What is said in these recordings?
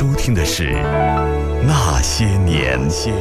收听的是那些年。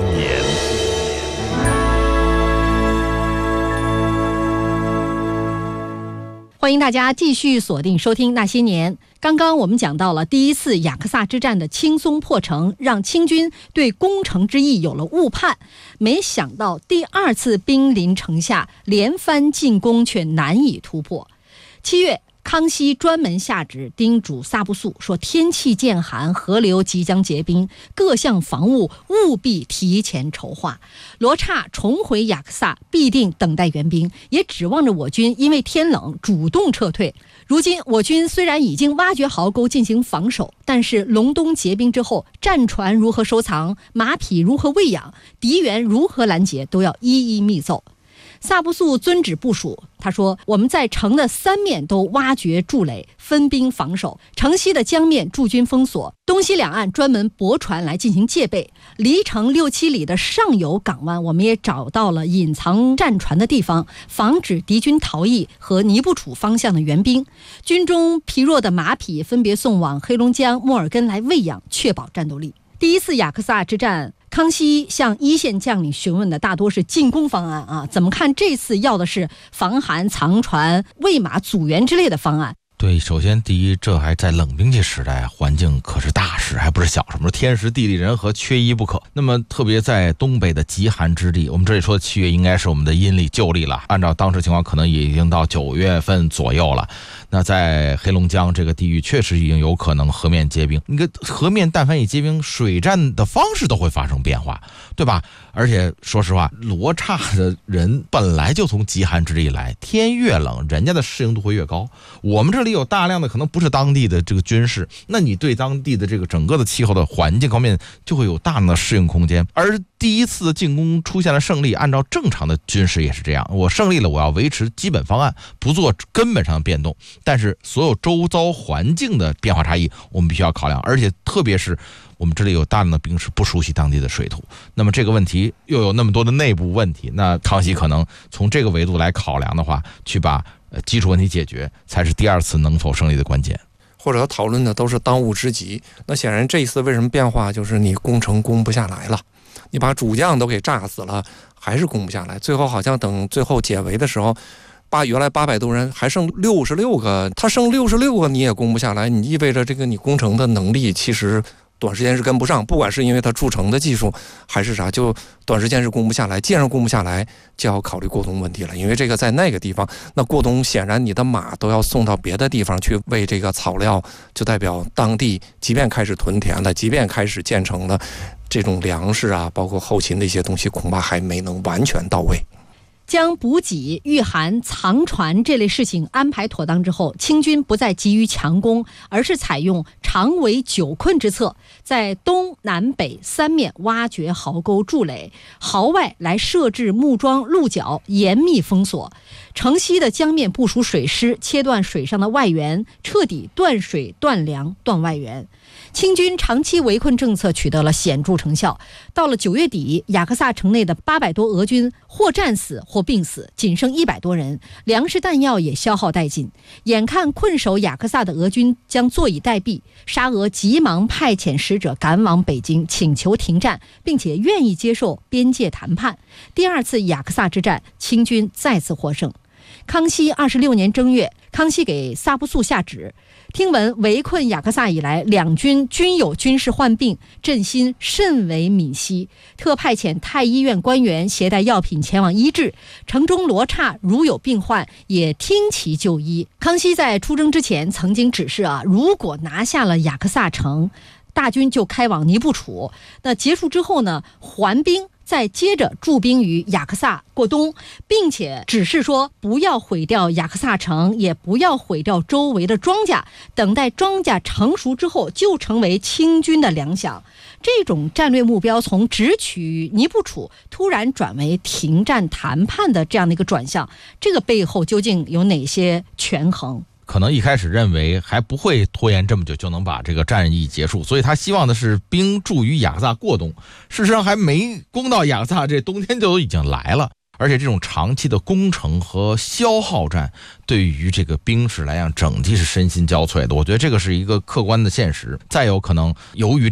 欢迎大家继续锁定收听那些年。刚刚我们讲到了第一次雅克萨之战的轻松破城，让清军对攻城之意有了误判。没想到第二次兵临城下，连番进攻却难以突破。7月，康熙专门下旨叮嘱萨布素说，天气渐寒，河流即将结冰，各项防务务必提前筹划。罗刹重回雅克萨，必定等待援兵，也指望着我军因为天冷主动撤退。如今我军虽然已经挖掘壕沟进行防守，但是隆冬结冰之后，战船如何收藏，马匹如何喂养，敌援如何拦截，都要一一密奏。萨布素遵旨部署，他说，我们在城的3面都挖掘筑垒，分兵防守。城西的江面驻军封锁，东西两岸专门泊船来进行戒备。离城6-7里的上游港湾，我们也找到了隐藏战船的地方，防止敌军逃逸和尼布楚方向的援兵。军中疲弱的马匹分别送往黑龙江、莫尔根来喂养，确保战斗力。第一次雅克萨之战，康熙向一线将领询问的大多是进攻方案啊，怎么看这次要的是防寒、藏船、喂马、阻援之类的方案？ 对，首先第一，这还在冷兵器时代，环境可是大事，还不是小事，什么天时地利人和缺一不可。那么特别在东北的极寒之地，我们这里说的7月应该是我们的阴历旧历了，按照当时情况可能也已经到9月份左右了。那在黑龙江这个地域确实已经有可能河面结冰，你个河面但凡一结冰，水战的方式都会发生变化，对吧？而且说实话，罗刹的人本来就从极寒之地来，天越冷，人家的适应度会越高。我们这里有大量的可能不是当地的这个军事，那你对当地的这个整个的气候的环境方面就会有大量的适应空间。而第一次的进攻出现了胜利，按照正常的军事也是这样，我胜利了，我要维持基本方案，不做根本上的变动，但是所有周遭环境的变化差异我们必须要考量，而且特别是我们这里有大量的兵士不熟悉当地的水土，那么这个问题又有那么多的内部问题，那康熙可能从这个维度来考量的话，去把基础问题解决，才是第二次能否胜利的关键。 或者讨论的都是当务之急。那显然这一次为什么变化，就是你攻城攻不下来了，你把主将都给炸死了，还是攻不下来。最后好像等最后解围的时候，原来800多人还剩66个，他剩66个你也攻不下来，你意味着这个你攻城的能力其实短时间是跟不上，不管是因为他筑城的技术还是啥，就短时间是攻不下来。既然攻不下来，就要考虑过冬问题了，因为这个在那个地方，那过冬显然你的马都要送到别的地方去喂这个草料，就代表当地即便开始屯田了，即便开始建成了，这种粮食啊，包括后勤的一些东西，恐怕还没能完全到位。 将补给、御寒、藏船这类事情安排妥当之后，清军不再急于强攻，而是采用长围久困之策，在东南北3面挖掘壕沟筑垒，壕外来设置木桩鹿角，严密封锁。城西的江面部署水师，切断水上的外援，彻底断水、断粮、断外援。清军长期围困政策取得了显著成效。到了9月底，雅克萨城内的800多俄军或战死或病死，仅剩100多人，粮食弹药也消耗殆尽。眼看困守雅克萨的俄军将坐以待毙，沙俄急忙派遣使者赶往北京，请求停战，并且愿意接受边界谈判。第二次雅克萨之战，清军再次获胜。康熙26年正月，康熙给萨布素下旨，听闻围困雅克萨以来，两军均有军事患病，朕心甚为悯惜，特派遣太医院官员携带药品前往医治，城中罗刹如有病患，也听其就医。康熙在出征之前曾经指示如果拿下了雅克萨城，大军就开往尼布楚，那结束之后呢，还兵，再接着驻兵于雅克萨过冬，并且指示说不要毁掉雅克萨城，也不要毁掉周围的庄稼，等待庄稼成熟之后就成为清军的粮饷。这种战略目标从直取尼布楚突然转为停战谈判的这样的一个转向，这个背后究竟有哪些权衡？ 可能一开始认为还不会拖延这么久就能把这个战役结束，所以他希望的是兵驻于雅克萨过冬。事实上还没攻到雅克萨，这冬天就已经来了。而且这种长期的攻城和消耗战对于这个兵士来讲整体是身心交瘁的，我觉得这个是一个客观的现实。再有可能由于